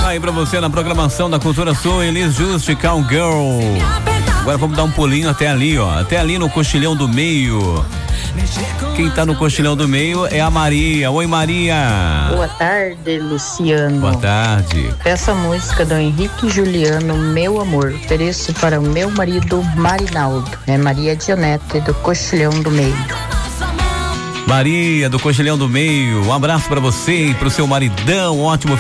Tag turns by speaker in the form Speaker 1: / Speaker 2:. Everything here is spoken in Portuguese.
Speaker 1: Aí pra você na programação da Cultura Sul, Elis Just, Cowgirl. Agora vamos dar um pulinho até ali, ó. Até ali no Coxilhão do Meio. Quem tá no Coxilhão do Meio é a Maria. Oi, Maria.
Speaker 2: Boa tarde, Luciano.
Speaker 1: Boa tarde.
Speaker 2: Essa música do Henrique Juliano, Meu Amor, ofereço para o meu marido Marinaldo. É Maria Dionete do Coxilhão do Meio.
Speaker 1: Maria do Coxilhão do Meio, um abraço pra você e pro seu maridão, um ótimo